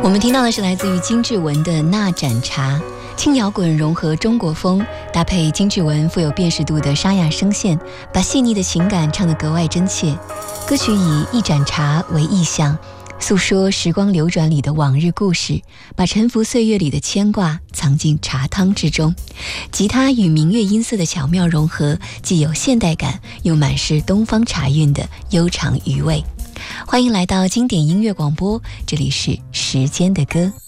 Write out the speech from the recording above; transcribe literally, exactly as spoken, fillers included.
我们听到的是来自于金志文的《那盏茶》，轻摇滚融合中国风，搭配金志文富有辨识度的沙哑声线，把细腻的情感唱得格外真切。歌曲以一盏茶为意象，诉说时光流转里的往日故事，把沉浮岁月里的牵挂藏进茶汤之中。吉他与民乐音色的巧妙融合，既有现代感，又满是东方茶韵的悠长余味。欢迎来到经典音乐广播，这里是时间的歌。